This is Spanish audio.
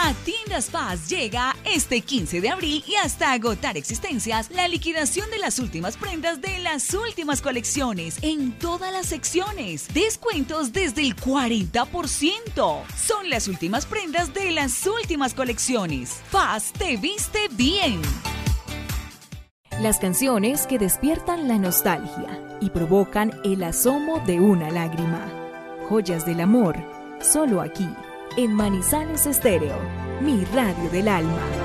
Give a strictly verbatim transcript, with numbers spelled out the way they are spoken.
A Tiendas Paz llega este quince de abril y hasta agotar existencias la liquidación de las últimas prendas de las últimas colecciones en todas las secciones. Descuentos desde el cuarenta por ciento. Son las últimas prendas de las últimas colecciones. Paz te viste bien. Las canciones que despiertan la nostalgia y provocan el asomo de una lágrima. Joyas del amor, solo aquí, en Manizales Estéreo, mi radio del alma.